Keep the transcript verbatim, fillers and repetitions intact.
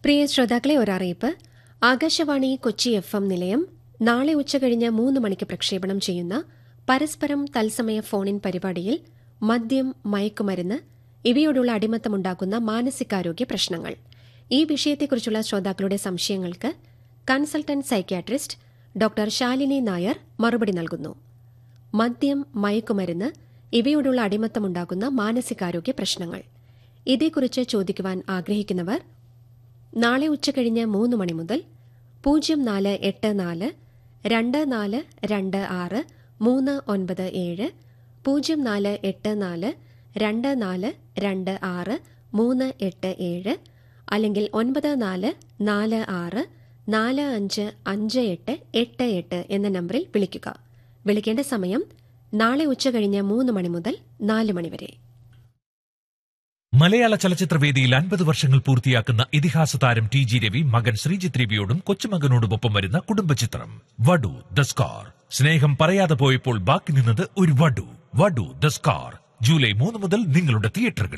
പ്രിയ ശ്രോതാക്കളെ, ഒരറിയിപ്പ്. Akashvani Kochi F M നിലയം നാളെ ഉച്ചകഴിഞ്ഞ് മൂന്ന് മണിക്ക് പ്രക്ഷേപണം ചെയ്യുന്ന പരസ്പരം തത്സമയ ഫോണിൻ പരിപാടിയിൽ മദ്യം, മയക്കുമരുന്ന് ഇവയോടുള്ള അടിമത്തമുണ്ടാക്കുന്ന മാനസികാരോഗ്യ പ്രശ്നങ്ങൾ, ഈ വിഷയത്തെക്കുറിച്ചുള്ള ശ്രോതാക്കളുടെ സംശയങ്ങൾക്ക് consultant psychiatrist doctor Shalini Nair മറുപടി നൽകുന്നു. മദ്യം, മയക്കുമരുന്ന് ഇവയോടുള്ള അടിമത്തമുണ്ടാക്കുന്ന മാനസികാരോഗ്യ പ്രശ്നങ്ങൾ, ഇതേക്കുറിച്ച് ചോദിക്കുവാൻ ആഗ്രഹിക്കുന്നവർ നാളെ ഉച്ചകഴിഞ്ഞ് മൂന്ന് മണി മുതൽ പൂജ്യം നാല് എട്ട് നാല് രണ്ട് നാല് രണ്ട് ആറ് മൂന്ന് ഒൻപത് ഏഴ് പൂജ്യം നാല് എട്ട് നാല് രണ്ട് നാല് രണ്ട് ആറ് മൂന്ന് എട്ട് ഏഴ് അല്ലെങ്കിൽ ഒൻപത് നാല് നാല് ആറ് നാല് അഞ്ച് അഞ്ച് എട്ട് എട്ട് എട്ട് എന്ന നമ്പറിൽ വിളിക്കുക. വിളിക്കേണ്ട സമയം നാളെ ഉച്ചകഴിഞ്ഞ് മൂന്ന് മണി മുതൽ നാല് മണിവരെ. മലയാള ചലച്ചിത്രവേദിയിൽ അൻപത് വർഷങ്ങൾ പൂർത്തിയാക്കുന്ന ഇതിഹാസ താരം ടി ജി രവി മകൻ ശ്രീജിത്ത് രവിയോടും കൊച്ചുമകനോടുമൊപ്പം വരുന്ന കുടുംബചിത്രം വടു ദ സ്കാർ. സ്നേഹം പറയാതെ പോയപ്പോൾ ബാക്കി നിന്നത് ഒരു വടു. വടു ദ സ്കാർ ജൂലൈ മൂന്ന് മുതൽ നിങ്ങളുടെ തിയേറ്ററുകളിൽ.